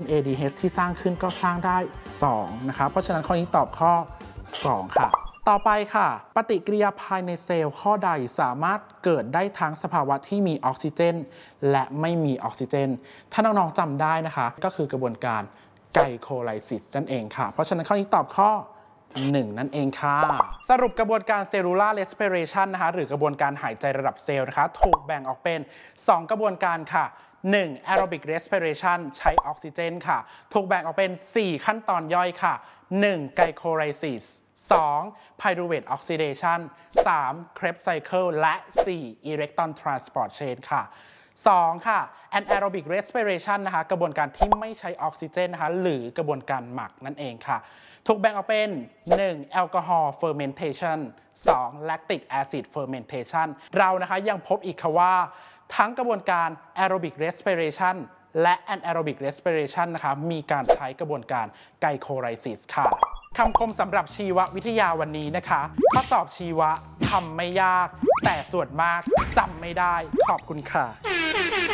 NADH ที่สร้างขึ้นก็สร้างได้2นะครับเพราะฉะนั้นข้อนี้ตอบข้อ2ค่ะต่อไปค่ะปฏิกิริยาภายในเซลล์ข้อใดสามารถเกิดได้ทั้งสภาวะที่มีออกซิเจนและไม่มีออกซิเจนถ้าน้องๆจำได้นะคะก็คือกระบวนการไกลโคไลซิสนั่นเองค่ะเพราะฉะนั้นข้อนี้ตอบข้อ1นั่นเองค่ะสรุปกระบวนการเซลลูลาร์เรสปิเรชันนะคะหรือกระบวนการหายใจระดับเซลล์นะคะถูกแบ่งออกเป็น2กระบวนการค่ะ1 aerobic respiration ใช้ออกซิเจนค่ะถูกแบ่งออกเป็น4ขั้นตอนย่อยค่ะ1 glycolysis 2 pyruvate oxidation 3 Krebs cycle และ 4 electron transport chain ค่ะ2ค่ะ anaerobic respiration นะคะกระบวนการที่ไม่ใช้ออกซิเจนนะคะหรือกระบวนการหมักนั่นเองค่ะถูกแบ่งออกเป็น1 alcohol fermentation 2 lactic acid fermentation เรานะคะยังพบอีกค่ะว่าทั้งกระบวนการ aerobic respiration และ anaerobic respiration นะคะมีการใช้กระบวนการไกลโคไลซิสค่ะคำคมสำหรับชีววิทยาวันนี้นะคะข้อสอบชีวะทำไม่ยากแต่ส่วนมากจำไม่ได้ขอบคุณค่ะ